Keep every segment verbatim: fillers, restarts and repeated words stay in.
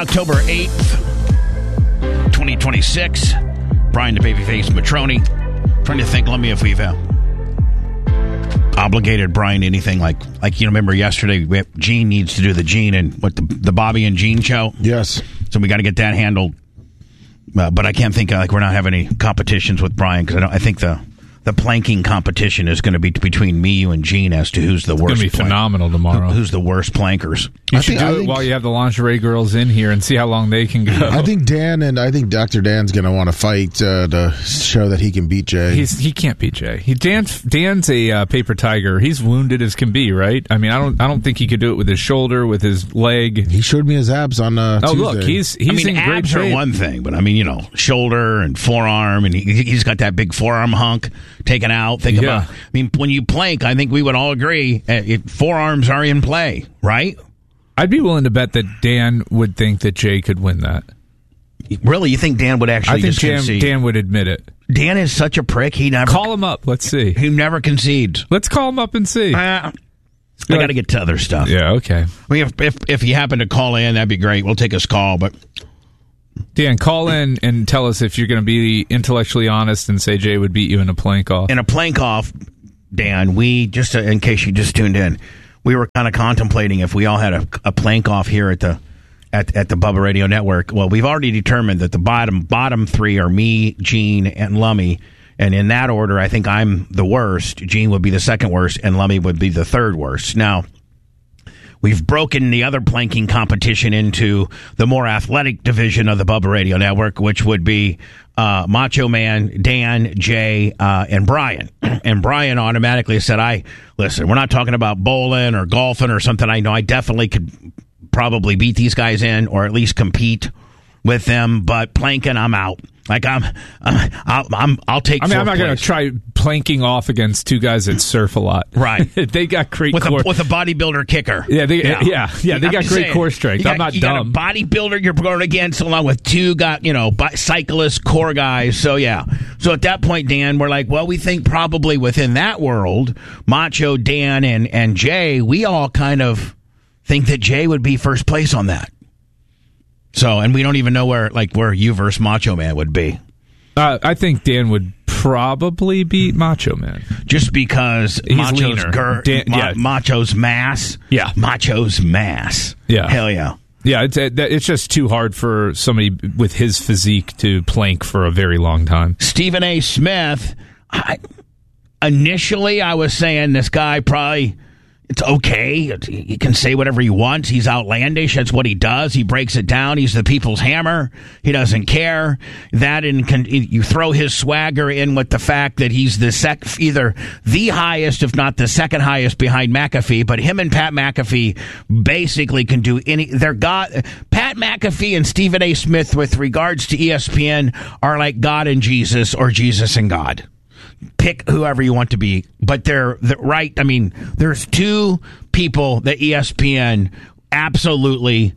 October eighth, twenty twenty-six. Brian the Babyface Matroni. Trying to think, let me if we've uh, obligated Brian to anything like, like you know, remember yesterday, we have, Gene needs to do the Gene and what the, the Bobby and Gene show? Yes. So we got to get that handled. Uh, but I can't think, uh, like, we're not having any competitions with Brian because I, don't, I think the... The planking competition is going to be between me, you, and Gene as to who's the worst. It's going to be plank- phenomenal tomorrow. Who, who's the worst plankers? You I should think, do I it think, while you have the lingerie girls in here and see how long they can go. I think Dan and I think Doctor Dan's going to want to fight uh, to show that he can beat Jay. He's, he can't beat Jay. He Dan's, Dan's a uh, paper tiger. He's wounded as can be, right? I mean, I don't I don't think he could do it with his shoulder, with his leg. He showed me his abs on uh, oh, Tuesday. look, he's he's I mean, in great abs shape. are one thing, but I mean, you know, shoulder and forearm, and he, he's got that big forearm hunk taken out. Think Yeah. about. I mean, when you plank, I think we would all agree uh, it, forearms are in play, right? I'd be willing to bet that Dan would think that Jay could win that. Really, you think Dan would actually I think just Dan, concede? Dan would admit it. Dan is such a prick. He never Call him up. Let's see. He never concedes. Let's call him up and see. Uh, I got to get to other stuff. Yeah, okay. I mean, if, if if you happen to call in, that'd be great. We'll take his call, but. Dan, call in and tell us if you're going to be intellectually honest and say Jay would beat you in a plank off. In a plank off, Dan, we, just to, in case you just tuned in, we were kind of contemplating if we all had a, a plank off here at the at, at the Bubba Radio Network. Well, we've already determined that the bottom bottom three are me, Gene, and Lummy. And in that order, I think I'm the worst. Gene would be the second worst, and Lummy would be the third worst. Now, we've broken the other planking competition into the more athletic division of the Bubba Radio Network, which would be uh, Macho Man, Dan, Jay, uh, and Brian. And Brian automatically said, I, listen, we're not talking about bowling or golfing or something. I know I definitely could probably beat these guys in or at least compete with them, but planking, I'm out. Like I'm, I'm, I'll, I'm, I'll take. I mean, I'm not fourth going to place. try planking off against two guys that surf a lot. Right. They got great with core. a with a bodybuilder kicker. Yeah, they, yeah, yeah, yeah. They I'm got just great saying, core strength. You got, I'm not you dumb. got a bodybuilder you're going against, along with two got you know bi- cyclist core guys. So yeah. So at that point, Dan, we're like, well, we think probably within that world, Macho, Dan, and and Jay, we all kind of think that Jay would be first place on that. So, and we don't even know where like where you versus Macho Man would be. Uh, I think Dan would probably beat Macho Man. Just because He's Macho's leaner. gir- Dan- Ma- yeah. Macho's mass. Yeah. Macho's mass. Yeah. Hell yeah. Yeah, it's it's just too hard for somebody with his physique to plank for a very long time. Stephen A. Smith, I, initially I was saying this guy probably, it's okay. He can say whatever he wants. He's outlandish. That's what he does. He breaks it down. He's the people's hammer. He doesn't care. That and can, you throw his swagger in with the fact that he's the sec, either the highest, if not the second highest behind McAfee. But him and Pat McAfee basically can do any. They're God. Pat McAfee and Stephen A. Smith, with regards to E S P N, are like God and Jesus or Jesus and God. Pick whoever you want to be, but they're, they're right. I mean, there's two people that E S P N absolutely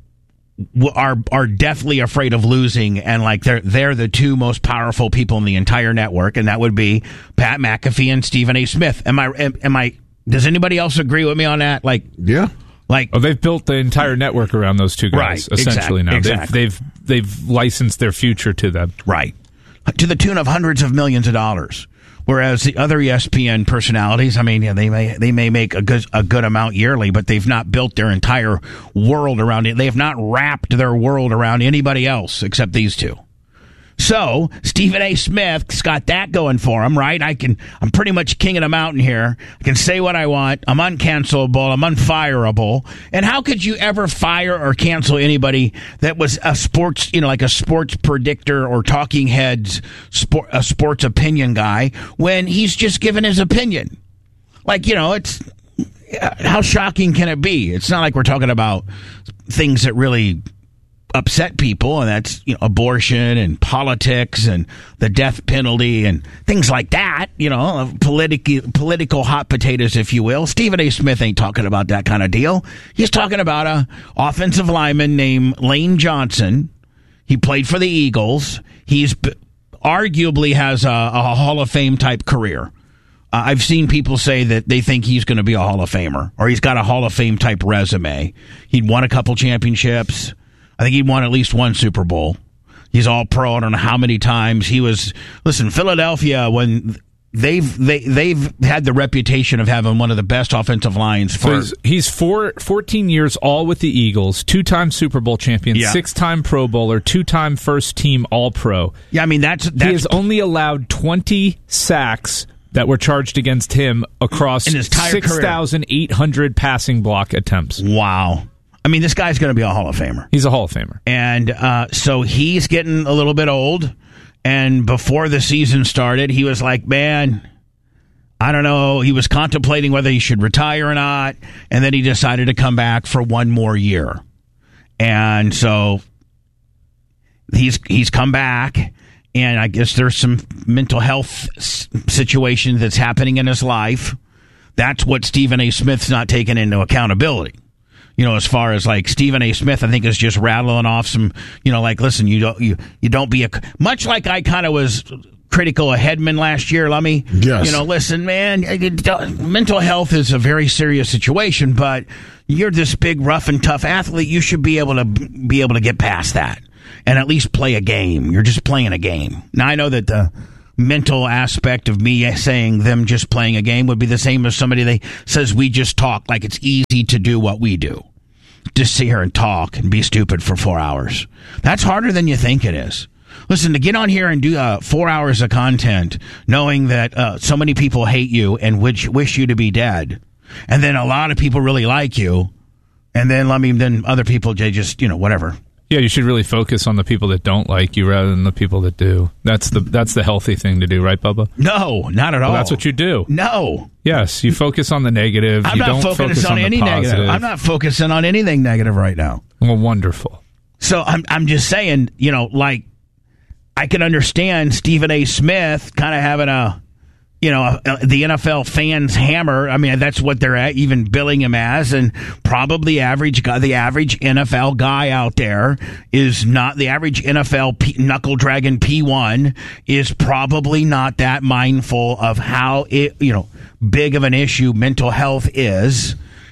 are are definitely afraid of losing, and like they're they're the two most powerful people in the entire network, and that would be Pat McAfee and Stephen A. Smith. Am I? Am, am I? Does anybody else agree with me on that? Like, yeah. Like, oh, they've built the entire network around those two guys, right, essentially. exact, now exactly. they've, they've they've licensed their future to them, right, to the tune of hundreds of millions of dollars. Whereas the other E S P N personalities, I mean, yeah, they may they may make a good a good amount yearly, but they've not built their entire world around it. They have not wrapped their world around anybody else except these two. So Stephen A. Smith's got that going for him, right? I can, I'm pretty much king of the mountain here. I can say what I want. I'm uncancelable. I'm unfireable. And how could you ever fire or cancel anybody that was a sports, you know, like a sports predictor or talking heads, sport, a sports opinion guy, when he's just given his opinion? Like, you know, it's, how shocking can it be? It's not like we're talking about things that really upset people, and that's, you know, abortion and politics and the death penalty and things like that, you know, political political hot potatoes, if you will. Stephen A. Smith ain't talking about that kind of deal. He's talking about a offensive lineman named Lane Johnson. He played for the Eagles. He's arguably has a, a Hall of Fame type career. Uh, I've seen people say that they think he's going to be a Hall of Famer, or he's got a Hall of Fame type resume. He'd won a couple championships. I think he won at least one Super Bowl. He's all pro. I don't know how many times he was. Listen, Philadelphia, when they've they they've had the reputation of having one of the best offensive lines for. So he's he's four, fourteen years all with the Eagles, two-time Super Bowl champion, Yeah. six-time Pro Bowler, two-time first-team All-Pro. Yeah, I mean that's that's He has only allowed twenty sacks that were charged against him across In his entire career. six thousand eight hundred passing block attempts. wow. I mean, this guy's going to be a Hall of Famer. He's a Hall of Famer. And uh, so he's getting a little bit old. And before the season started, he was like, man, I don't know. He was contemplating whether he should retire or not. And then he decided to come back for one more year. And so he's he's come back. And I guess there's some mental health s- situation that's happening in his life. That's what Stephen A. Smith's not taking into accountability. You know, as far as like Stephen A. Smith, I think is just rattling off some, you know, like, listen, you don't, you, you don't be a, much like I kind of was critical of Hedman last year, Lummy. Yes. You know, listen, man, mental health is a very serious situation, but you're this big, rough and tough athlete. You should be able to be able to get past that and at least play a game. You're just playing a game. Now, I know that the mental aspect of me saying them just playing a game would be the same as somebody that says we just talk, like it's easy to do what we do. Just sit here and talk and be stupid for four hours. That's harder than you think it is. Listen, to get on here and do uh, four hours of content knowing that uh, so many people hate you and wish, wish you to be dead, and then a lot of people really like you, and then, I mean, then other people, they just, you know, whatever. Yeah, you should really focus on the people that don't like you rather than the people that do. That's the that's the healthy thing to do, right, Bubba? No, not at all. Well, that's what you do. No. Yes, you focus on the negative. I'm you not don't focusing focus on, on any the positive. negative. I'm not focusing on anything negative right now. Well, wonderful. So I'm I'm just saying, you know, like, I can understand Stephen A. Smith kind of having a, you know, a, the N F L fans hammer. I mean, that's what they're at, even billing him as, and probably average guy, the average N F L guy out there is not the average N F L P, knuckle dragon P one is probably not that mindful of how it, you know, big of an issue mental health is,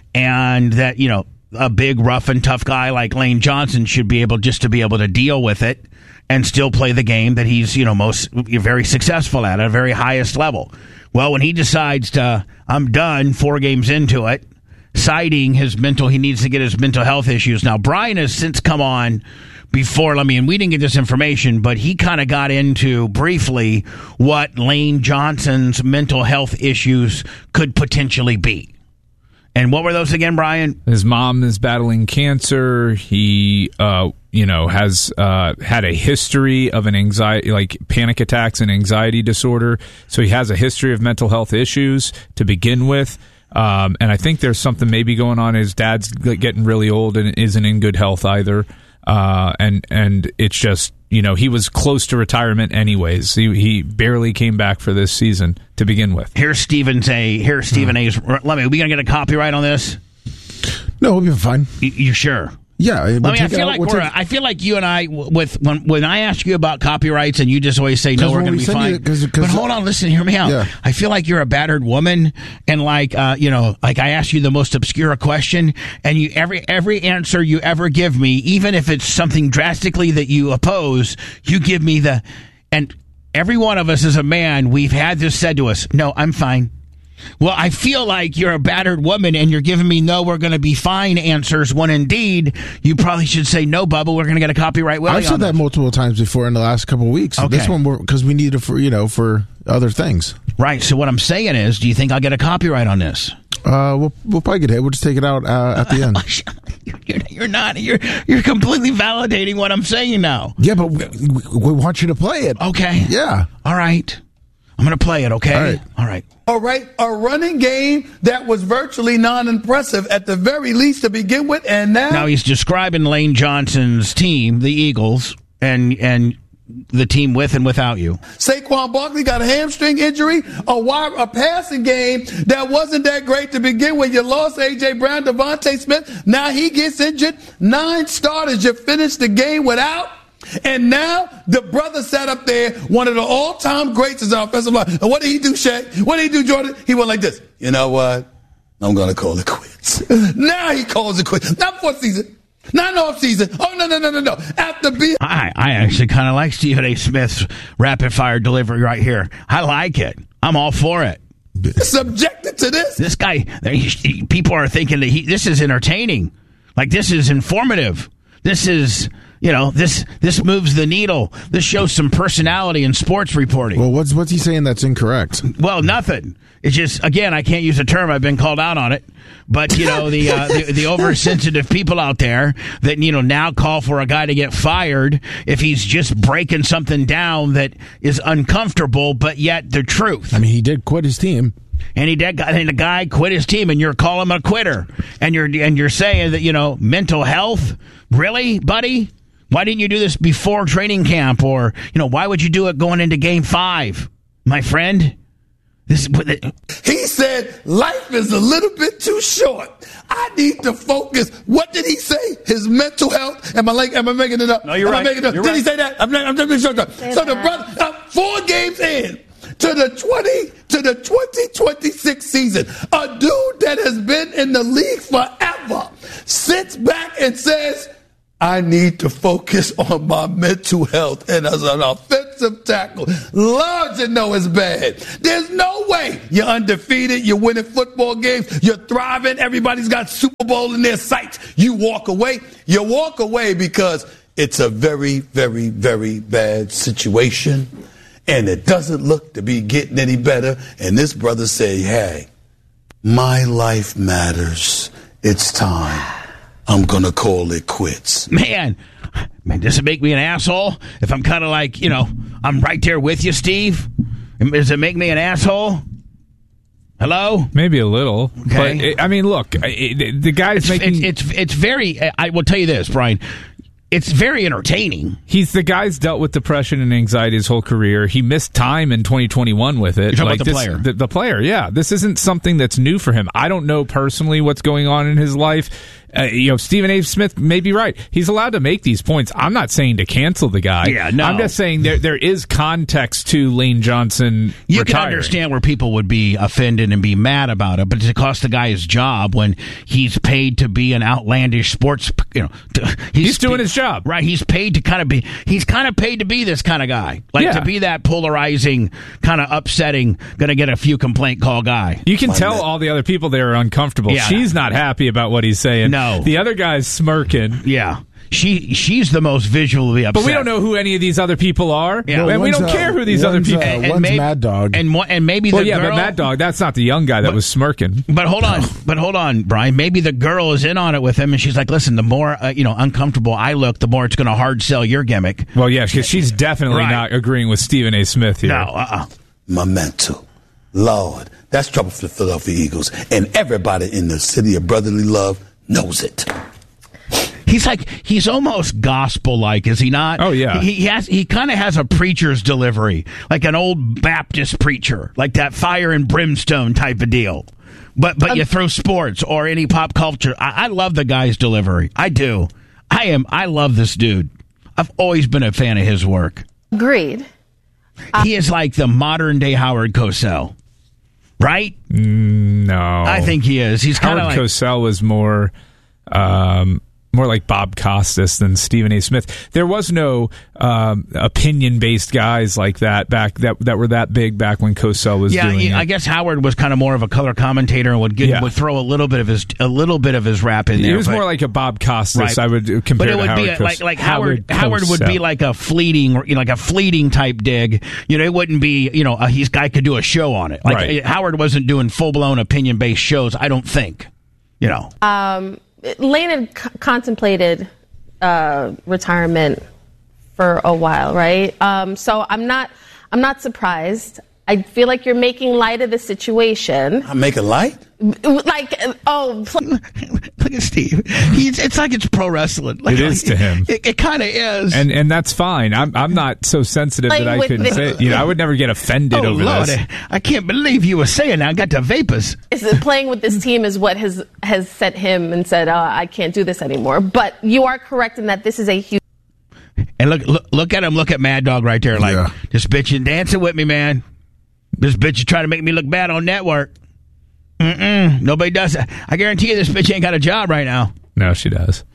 and that, you know, a big rough and tough guy like Lane Johnson should be able just to be able to deal with it and still play the game that he's, you know, most very successful at, at a very highest level. Well, when he decides to, I'm done, four games into it, citing his mental, he needs to get his mental health issues. Now, Brian has since come on before, I mean, we didn't get this information, but he kind of got into briefly what Lane Johnson's mental health issues could potentially be. And what were those again, Brian? His mom is battling cancer. He, uh, you know, has uh, had a history of an anxiety, like panic attacks and anxiety disorder. So he has a history of mental health issues to begin with. Um, and I think there's something maybe going on. His dad's getting really old and isn't in good health either. Uh, and and it's just, you know, he was close to retirement anyways. He he barely came back for this season to begin with. Here's Stephen's A. Here's Stephen A's. Let me. Are we gonna get a copyright on this? No, we'll be fine. You, you sure? Yeah. We'll I mean, I take it feel out- like we'll we're. take- I feel like you and I, with when when I ask you about copyrights, and you just always say no, 'Cause we're when going to we be send fine. you- 'cause- 'cause- but hold on, listen, hear me out. Yeah. I feel like you're a battered woman, and like uh, you know, like I ask you the most obscure question, and you every every answer you ever give me, even if it's something drastically that you oppose, you give me the. And every one of us as a man, we've had this said to us. No, I'm fine. Well, I feel like you're a battered woman and you're giving me no, we're going to be fine answers when indeed you probably should say no, Bubba, we're going to get a copyright. Willie I've said on that this. multiple times before in the last couple of weeks. Okay. This one, because we need it for, you know, for other things. Right. So what I'm saying is, do you think I'll get a copyright on this? Uh, we'll, we'll probably get hit. We'll just take it out uh, at the end. you're, you're not. You're you're completely validating what I'm saying now. Yeah, but we, we want you to play it. Okay. Yeah. All right. I'm going to play it. Okay. All right. All right. All right, a running game that was virtually non-impressive at the very least to begin with, and now... Now he's describing Lane Johnson's team, the Eagles, and and the team with and without you. Saquon Barkley got a hamstring injury, a wide, a passing game that wasn't that great to begin with. You lost A J. Brown, Devontae Smith. Now he gets injured. Nine starters you finished the game without. And now the brother sat up there, one of the all-time greats is our offensive line. And what did he do, Shaq? What did he do, Jordan? He went like this. You know what? I'm going to call it quits. Now he calls it quits. Not for a season. Not in off season. Oh, no, no, no, no, no. After being. I, I actually kind of like Stephen A. Smith's rapid fire delivery right here. I like it. I'm all for it. Subjected to this. This guy, people are thinking that he, this is entertaining. Like, this is informative. This is, you know, this this moves the needle. This shows some personality in sports reporting. Well, what's what's he saying that's incorrect? Well, nothing. It's just, again, I can't use a term. I've been called out on it. But, you know, the, uh, the the oversensitive people out there that, you know, now call for a guy to get fired if he's just breaking something down that is uncomfortable, but yet the truth. I mean, he did quit his team. And he did, and the guy quit his team, and you're calling him a quitter. And you're and you're saying that, you know, mental health? Really, buddy? Why didn't you do this before training camp? Or, you know, why would you do it going into game five, my friend? This He said, life is a little bit too short. I need to focus. What did he say? His mental health? Am I like? Am I making it up? No, you're am right. I making it up? You're did right. he say that? I'm not, I'm not sure. So that. the brother, uh, four games in to the twenty to the twenty twenty-six season, a dude that has been in the league forever sits back and says, I need to focus on my mental health. And as an offensive tackle, Lord, you know it's bad. There's no way you're undefeated, you're winning football games, you're thriving, everybody's got Super Bowl in their sights. You walk away. You walk away because it's a very, very, very bad situation, and it doesn't look to be getting any better. And this brother say, hey, my life matters. It's time. I'm going to call it quits. Man, man, does it make me an asshole if I'm kind of like, you know, I'm right there with you, Steve? Does it make me an asshole? Hello? Maybe a little. Okay. But, it, I mean, look, it, the guy's It's, making... it's, it's, it's very, I will tell you this, Brian. It's very entertaining. He's the guy's dealt with depression and anxiety his whole career. He missed time in twenty twenty-one with it. You're talking like about the this, player. The, the player, yeah. This isn't something that's new for him. I don't know personally what's going on in his life. Uh, you know, Stephen A. Smith may be right. He's allowed to make these points. I'm not saying to cancel the guy. Yeah, no. I'm just saying there there is context to Lane Johnson You retiring. can understand where people would be offended and be mad about it, but to cost the guy his job when he's paid to be an outlandish sports, you know, to, he's, He's doing his job. right? He's paid to kind of be, he's kind of paid to be this kind of guy, like Yeah. to be that polarizing, kind of upsetting, going to get a few complaint call guy. You can My tell man. all the other people there are uncomfortable. Yeah. She's not happy about what he's saying. No. The other guy's smirking. Yeah, she she's the most visually upset. But we don't know who any of these other people are. Yeah. And we One's, don't uh, care who these other one's, people uh, are. And- and one's maybe- Mad Dog. and one- and maybe Well, the yeah, girl, but Mad Dog, that's not the young guy that But- was smirking. But hold on, but hold on, Brian. Maybe the girl is in on it with him, and she's like, "Listen, the more uh, you know, uncomfortable I look, the more it's going to hard sell your gimmick." Well, yeah, because she's definitely Right. not agreeing with Stephen A. Smith here. No, uh-uh. My mental. Lord, that's trouble for the Philadelphia Eagles. And everybody in the city of brotherly love knows it. He's like he's almost gospel-like, is he not? Oh, yeah. He, he has. He kind of has a preacher's delivery, like an old Baptist preacher, like that fire and brimstone type of deal. But but you throw sports or any pop culture. I, I love the guy's delivery. I do. I am. I love this dude. I've always been a fan of his work. Agreed. He is like the modern day Howard Cosell, right? No. I think he is. He's kind Howard of like. Cosell was more... Um, more like Bob Costas than Stephen A. Smith. There was no um, opinion-based guys like that back that that were that big back when Cosell was Yeah, doing he, it. I guess Howard was kind of more of a color commentator and would get Yeah. would throw a little bit of his a little bit of his rap in there. It was but- more like a Bob Costas. Right. I would compare But it to would Howard be a, Cos- like like Howard Howard, Howard would be Cosell. like a fleeting you know, like a fleeting type dig. You know, it wouldn't be you know a, he's guy could do a show on it. Like Right. Howard wasn't doing full blown opinion based shows. I don't think. You know. Um, Lane had c- contemplated uh, retirement for a while, right? Um, so I'm not, I'm not surprised. I feel like you're making light of the situation. I make a light? Like, oh, pl- Look at Steve. He's it's like it's pro wrestling. Like, It is to him. It, it kind of is. and and that's fine. I'm I'm not so sensitive Like that I with could the- say. You know, I would never get offended oh over Lord, this. I can't believe you were saying that. I got the vapors. is it playing with this team is what has has set him and said, oh, I can't do this anymore. But you are correct in that this is a huge. And look, look, look at him. Look at Mad Dog right there. Like Yeah. this bitch and dancing with me, man. This bitch is trying to make me look bad on network. Mm-mm. Nobody does that. I guarantee you, this bitch ain't got a job right now. No, she does.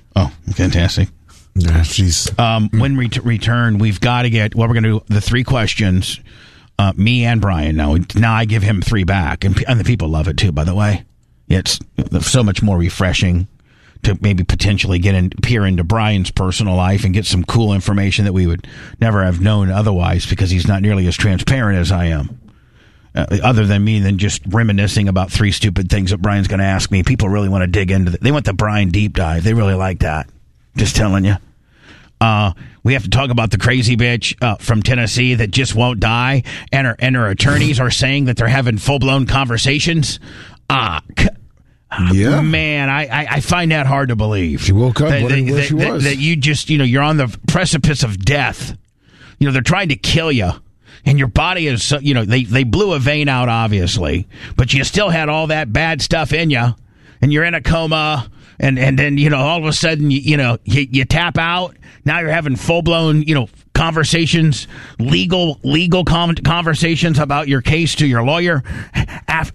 Oh, fantastic. Yeah, she's um, when we t- return, we've got to get. Well, we're going to do the three questions. Uh, me and Brian. Now, now I give him three back, and, and the people love it too. By the way, it's so much more refreshing to maybe potentially get in, peer into Brian's personal life and get some cool information that we would never have known otherwise, because he's not nearly as transparent as I am. Uh, other than me, than just reminiscing about three stupid things that Brian's going to ask me. People really want to dig into it. They want the Brian deep dive. They really like that. Just telling you. Uh, we have to talk about the crazy bitch uh, from Tennessee that just won't die, and her and her attorneys are saying that they're having full blown conversations. Ah, uh, yeah, man, I, I, I find that hard to believe. She woke up that, wondering that, where that, she that, was. That you just, you know, you're on the precipice of death. You know, they're trying to kill you. And your body is, you know, they, they blew a vein out, obviously, but you still had all that bad stuff in you, and you're in a coma, and, and then, you know, all of a sudden, you, you know, you, you tap out. Now you're having full-blown, you know, conversations, legal legal com- conversations about your case to your lawyer af-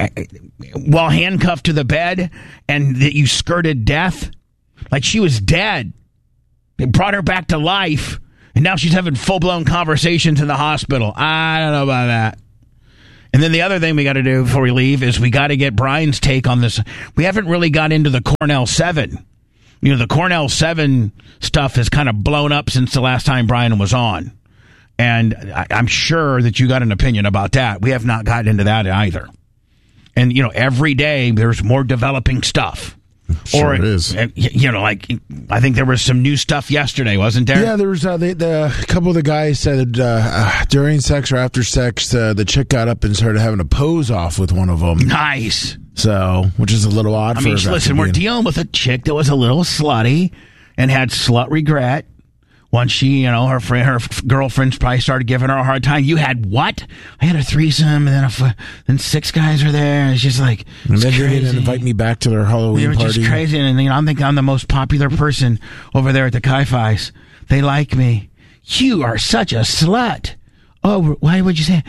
while handcuffed to the bed, and that you skirted death. Like she was dead. They brought her back to life. And now she's having full-blown conversations in the hospital. I don't know about that. And then the other thing we got to do before we leave is we got to get Brian's take on this. We haven't really got into the Cornell seven. You know, the Cornell seven stuff has kind of blown up since the last time Brian was on. And I, I'm sure that you got an opinion about that. We have not gotten into that either. And, you know, every day there's more developing stuff. Sure or it is. You know, like I think there was some new stuff yesterday, wasn't there? Yeah, there was uh, the, the a couple of the guys said uh, uh, during sex or after sex, uh, the chick got up and started having a pose off with one of them. Nice. So, which is a little odd. I for mean, her listen, being... we're dealing with a chick that was a little slutty and had slut regret. Once she, you know, her friend, her girlfriends probably started giving her a hard time. You had what? I had a threesome, and then a, then six guys were there. It's just like, and then crazy. they didn't invite me back to their Halloween they were party. Just crazy, and you know, I'm thinking I'm the most popular person over there at the Chi-Fi's. They like me. You are such a slut. Oh, why would you say?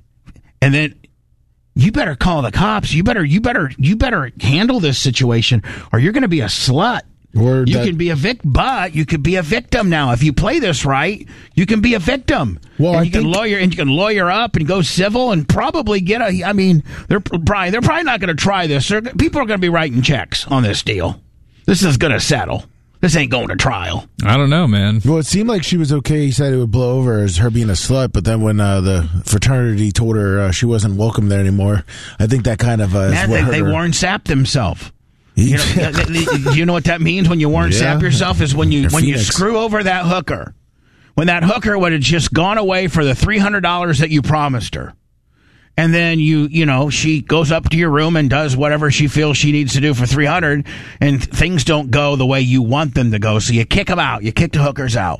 And then you better call the cops. You better, you better, you better handle this situation, or you're going to be a slut. Or you that, can be a victim, but you could be a victim now. If you play this right, you can be a victim. Well, and I you can think, lawyer and you can lawyer up and go civil and probably get a. I mean, they're Brian. They're probably not going to try this. They're, people are going to be writing checks on this deal. This is going to settle. This ain't going to trial. I don't know, man. Well, it seemed like she was okay. He said it would blow over as her being a slut, but then when uh, the fraternity told her uh, she wasn't welcome there anymore, I think that kind of uh, is Man, what they, hurt they her. Warren Sapp themselves. You know, you know what that means when you Warren Yeah. Sapp yourself is when you You're when Phoenix. you screw over that hooker. When that hooker would have just gone away for the three hundred dollars that you promised her. And then you, you know, she goes up to your room and does whatever she feels she needs to do for three hundred, and things don't go the way you want them to go. So you kick them out. You kick the hookers out.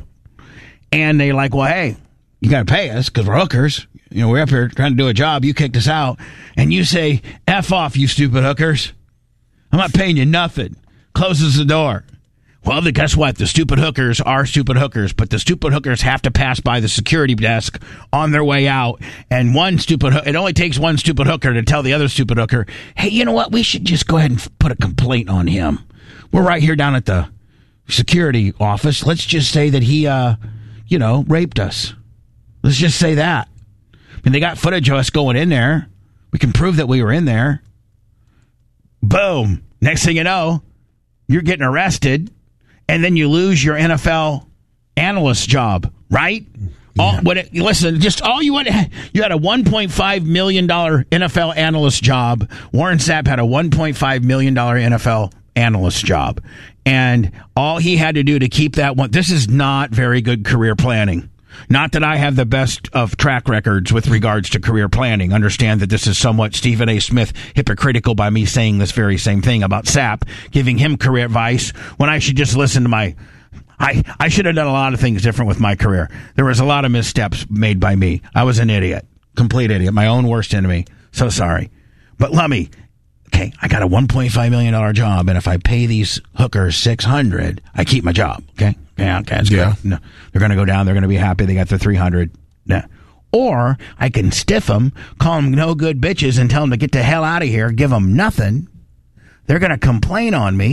And they're like, well, hey, you got to pay us because we're hookers. You know, we're up here trying to do a job. You kicked us out. And you say, F off, you stupid hookers. I'm not paying you nothing. Closes the door. Well, then guess what? The stupid hookers are stupid hookers, but the stupid hookers have to pass by the security desk on their way out. And one stupid ho- it only takes one stupid hooker to tell the other stupid hooker, hey, you know what? We should just go ahead and put a complaint on him. We're right here down at the security office. Let's just say that he, uh, you know, raped us. Let's just say that. I mean, they got footage of us going in there. We can prove that we were in there. Boom. Next thing you know, you're getting arrested, and then you lose your N F L analyst job, right? Yeah. All, when it, listen, just all you want, you had a one point five million dollars N F L analyst job. Warren Sapp had a one point five million dollars N F L analyst job. And all he had to do to keep that one, this is not very good career planning. Not that I have the best of track records with regards to career planning. Understand that this is somewhat Stephen A. Smith hypocritical by me saying this very same thing about Sapp, giving him career advice when I should just listen to my... I, I should have done a lot of things different with my career. There was a lot of missteps made by me. I was an idiot. Complete idiot. My own worst enemy. So sorry. But let me... Okay, I got a one point five million dollars job, and if I pay these hookers six hundred dollars, I keep my job, okay? Yeah, okay, that's yeah. good. No, they're going to go down. They're going to be happy. They got their three hundred dollars. No. Or I can stiff them, call them no good bitches, and tell them to get the hell out of here, give them nothing. They're going to complain on me.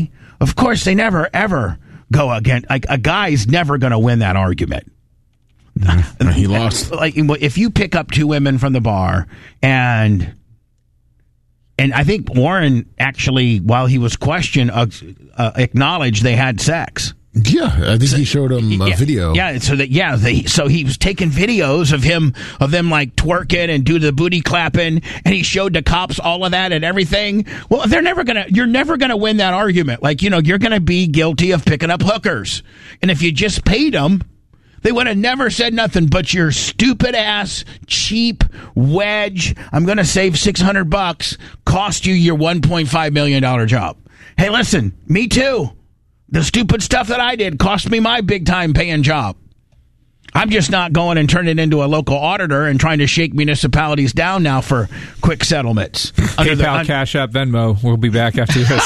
Of course, they never, ever go against, like, a guy's never going to win that argument. Mm-hmm. He lost. Like, if you pick up two women from the bar and... And I think Warren actually, while he was questioned, uh, uh, acknowledged they had sex. Yeah, I think he showed him a yeah, video. Yeah, so that yeah, they, so he was taking videos of him of them like twerking and do the booty clapping, and he showed the cops all of that and everything. Well, they're never gonna, you're never gonna win that argument. Like, you know, you're gonna be guilty of picking up hookers, and if you just paid them, they would have never said nothing. But your stupid ass, cheap wedge, I'm going to save six hundred bucks, cost you your one point five million dollars job. Hey, listen, me too. The stupid stuff that I did cost me my big time paying job. I'm just not going and turning into a local auditor and trying to shake municipalities down now for quick settlements. PayPal, the, un- Cash App, Venmo. We'll be back after this.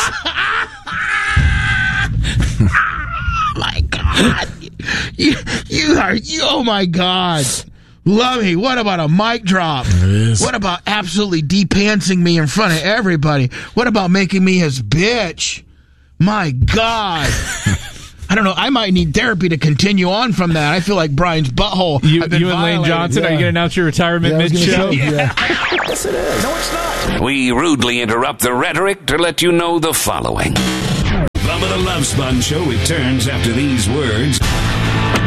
Oh, my God. You, you are, you, oh my God. Lummy, what about a mic drop? What about absolutely de-pantsing me in front of everybody? What about making me his bitch? My God. I don't know. I might need therapy to continue on from that. I feel like Brian's butthole. You, I've been you and Lane Johnson, yeah. are you going to announce your retirement yeah, mid-show? Yeah. Yes, it is. No, it's not. We rudely interrupt the rhetoric to let you know the following. Bubba the Love Sponge Show returns after these words.